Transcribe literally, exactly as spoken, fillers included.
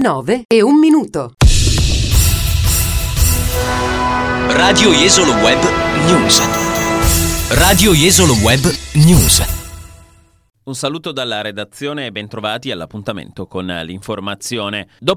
nove e un minuto. Radio Jesolo Web News. Radio Jesolo Web News. Un saluto dalla redazione e bentrovati all'appuntamento con l'informazione. Dopo